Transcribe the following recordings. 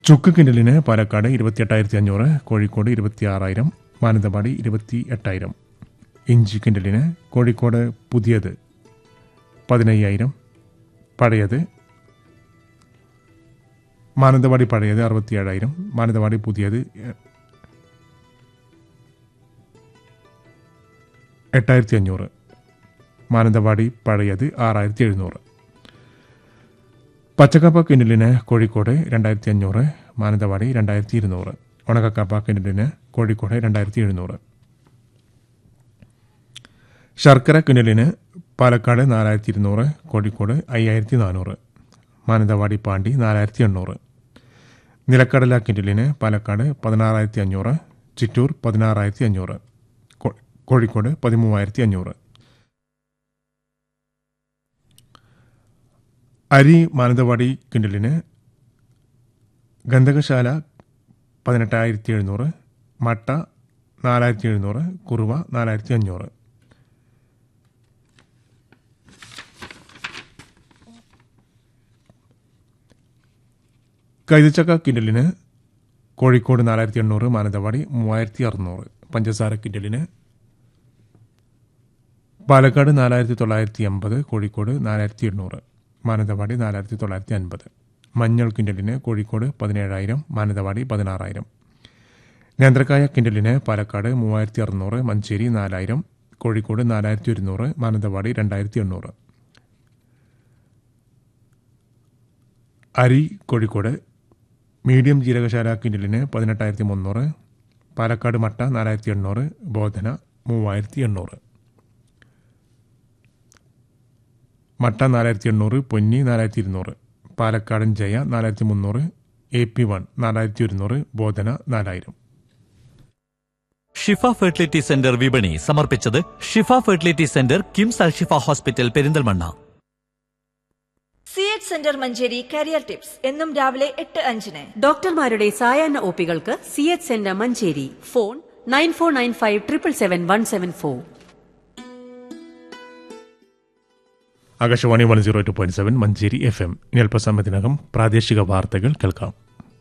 ചുക്ക് കിൻഡലിന് പാലക്കാട് 28,500, കോഴിക്കോട് 26,000, മാനന്തവാടി 28,000. ഇഞ്ചി കിൻഡലിന് കോഴിക്കോട് പുതിയത് 15,000, പഴയത് മാനന്തവാടി പഴയത് 67,000, മാനന്തവാടി പുതിയത് 8,500, മാനന്തവാടി പഴയത് 6,700. പച്ചക്കപ്പ കിൻഡലിന് കോഴിക്കോട് 2,500, മാനന്തവാടി 2,200. ഉണക്കക്കപ്പ കിൻഡലിന് കോഴിക്കോട് 2,700. ശർക്കര കിൻഡലിന് പാലക്കാട് 4,200, കോഴിക്കോട് 5,400, മാനന്തവാടി പാണ്ടി 4,800. നിലക്കടല കിൻഡലിന് പാലക്കാട് 16,500, ചിറ്റൂർ 16,500, കോഴിക്കോട് 13,500. അരി മാനന്തവാടി കിൻഡലിന് ഗന്ധകശാല 18,700, മട്ട 4,700, കുറുവ 4,500. കൈതച്ചക്ക കിൻഡലിന് കോഴിക്കോട് 4,800, മാനന്തവാടി 3,600. പഞ്ചസാര കിൻഡലിന് പാലക്കാട് 4,950, കോഴിക്കോട് 4,800, മാനന്തവാടി 4,950. മഞ്ഞൾ കിൻഡലിന് കോഴിക്കോട് 17,000, മാനന്തവാടി 16,000. നേന്ത്രക്കായ കിൻഡലിന് പാലക്കാട് 3,600, മഞ്ചേരി 4,000, കോഴിക്കോട് 4,100, മാനന്തവാടി 2,800. അരി കോഴിക്കോട് മീഡിയം ജീരകശാല കിൻഡലിന് 18,300, പാലക്കാട് മട്ട 4,800, ബോധന 3,800. മട്ട 4,800, പൊന്നി 4,200, പാലക്കാടൻ ജയ 4,300, AP1 4,100, ബോധന 4,000. ഷിഫ ഫെർട്ടിലിറ്റി സെന്റർ വിപണി സമർപ്പിച്ചത് ഷിഫ ഫെർട്ടിലിറ്റി സെന്റർ, കിംസ് അൽ ഷിഫ hospital, Perinthalmanna. CH centre Manjeri career tips എന്നും രാവിലെ 8:05. ഡോക്ടർമാരുടെ സായാഹ്ന ഒപികൾക്ക് CH centre Manjeri. Phone 9495777174. Akashvani 102.7 Manjeri FM. ഇനി അല്പസമയത്തിനകം പ്രാദേശിക വാർത്തകൾ കേൾക്കാം.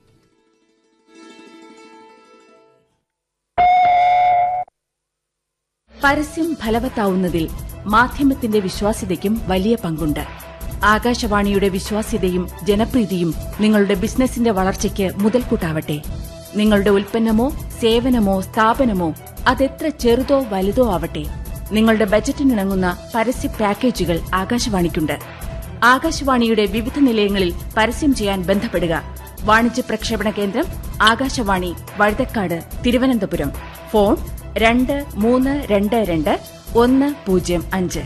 പരസ്യം ഫലവത്താവുന്നതിൽ മാധ്യമത്തിന്റെ വിശ്വാസ്യതയ്ക്കും വലിയ പങ്കുണ്ട്. ആകാശവാണിയുടെ വിശ്വാസ്യതയും ജനപ്രീതിയും നിങ്ങളുടെ ബിസിനസിന്റെ വളർച്ചയ്ക്ക് മുതൽക്കൂട്ടാവട്ടെ. നിങ്ങളുടെ ഉൽപ്പന്നമോ സേവനമോ സ്ഥാപനമോ അതെത്ര ചെറുതോ വലുതോ ആവട്ടെ, നിങ്ങളുടെ ബജറ്റിനിണങ്ങുന്ന പരസ്യ പാക്കേജുകൾ ആകാശവാണിക്കുണ്ട്. ആകാശവാണിയുടെ വിവിധ നിലയങ്ങളിൽ പരസ്യം ചെയ്യാൻ ബന്ധപ്പെടുക. വാണിജ്യ പ്രക്ഷേപണ കേന്ദ്രം ആകാശവാണി, വഴുതക്കാട്, തിരുവനന്തപുരം. ഫോൺ 2322 105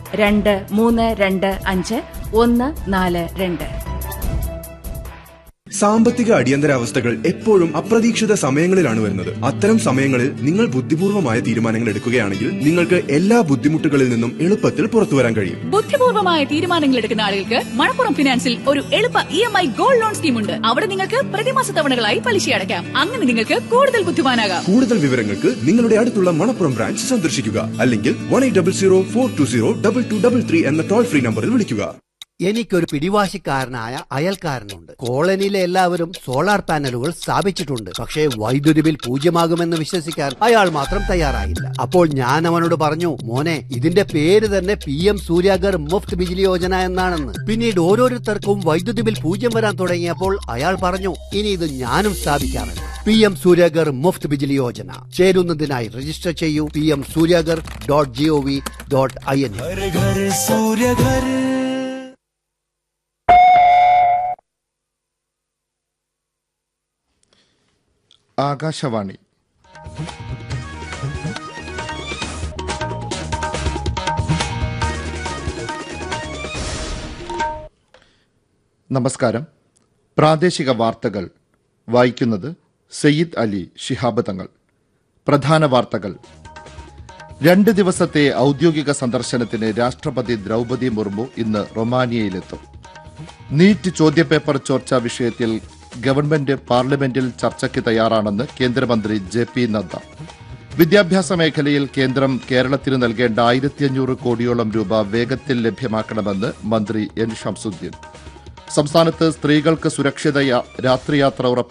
2322 142. സാമ്പത്തിക അടിയന്തരാവസ്ഥകൾ എപ്പോഴും അപ്രതീക്ഷിത സമയങ്ങളിലാണ് വരുന്നത്. അത്തരം സമയങ്ങളിൽ നിങ്ങൾ ബുദ്ധിപൂർവമായ തീരുമാനങ്ങൾ എടുക്കുകയാണെങ്കിൽ നിങ്ങൾക്ക് എല്ലാ ബുദ്ധിമുട്ടുകളിൽ നിന്നും എളുപ്പത്തിൽ പുറത്തു വരാൻ കഴിയും. ബുദ്ധിപൂർവമായ തീരുമാനങ്ങൾ എടുക്കുന്ന ആളുകൾക്ക് മണപ്പുറം ഫിനാൻസിൽ ഒരു എളുപ്പ EMI ഗോൾഡ് ലോൺ സ്കീം ഉണ്ട്. അവിടെ നിങ്ങൾക്ക് പ്രതിമാസ തവണകളായി പലിശ അടയ്ക്കാം. അങ്ങനെ നിങ്ങൾക്ക് കൂടുതൽ ബുദ്ധിമാനാകാം. കൂടുതൽ വിവരങ്ങൾക്ക് നിങ്ങളുടെ അടുത്തുള്ള മണപ്പുറം ബ്രാഞ്ച് സന്ദർശിക്കുക, അല്ലെങ്കിൽ 1800-420-2233 എന്ന ടോൾ ഫ്രീ നമ്പറിൽ വിളിക്കുക. എനിക്കൊരു പിടിവാശിക്കാരനായ അയൽക്കാരനുണ്ട്. കോളനിയിലെ എല്ലാവരും സോളാർ പാനലുകൾ സ്ഥാപിച്ചിട്ടുണ്ട്. പക്ഷേ വൈദ്യുതി ബിൽ 0 വിശ്വസിക്കാൻ അയാൾ മാത്രം തയ്യാറായില്ല. അപ്പോൾ ഞാൻ അവനോട് പറഞ്ഞു, മോനെ, ഇതിന്റെ പേര് തന്നെ PM സൂര്യാഗർ മുഫ്ത് ബിജിലി യോജന എന്നാണെന്ന്. പിന്നീട് ഓരോരുത്തർക്കും വൈദ്യുതി ബിൽ 0 വരാൻ തുടങ്ങിയപ്പോൾ അയാൾ പറഞ്ഞു, ഇനി ഇത് ഞാനും സ്ഥാപിക്കാറുണ്ട്. PM സൂര്യാഗർ മുഫ്ത് ബിജിലി യോജന. ചേരുന്നതിനായി രജിസ്റ്റർ ചെയ്യൂ pmsuryagar.gov.in. ആകാശവാണി. നമസ്കാരം. പ്രാദേശിക വാർത്തകൾ വായിക്കുന്നത് സയ്യിദ് അലി ശിഹാബ് തങ്ങൾ. പ്രധാന വാർത്തകൾ. 2 ദിവസത്തെ ഔദ്യോഗിക സന്ദർശനത്തിന് രാഷ്ട്രപതി ദ്രൗപദി മുർമു ഇന്ന് റൊമാനിയയിലെത്തും. നീറ്റ് ചോദ്യപേപ്പർ ചോർച്ചാ വിഷയത്തിൽ ഗവൺമെന്റ് പാർലമെന്റിൽ ചർച്ചയ്ക്ക് തയ്യാറാണെന്ന് കേന്ദ്രമന്ത്രി JP നദ്ദ. വിദ്യാഭ്യാസ മേഖലയിൽ കേന്ദ്രം കേരളത്തിന് നൽകേണ്ട 1,500 കോടിയോളം രൂപ വേഗത്തിൽ ലഭ്യമാക്കണമെന്ന് മന്ത്രി N. ഷംസുദ്ദീൻ. സംസ്ഥാനത്ത് സ്ത്രീകൾക്ക് സുരക്ഷിത രാത്രിയാത്ര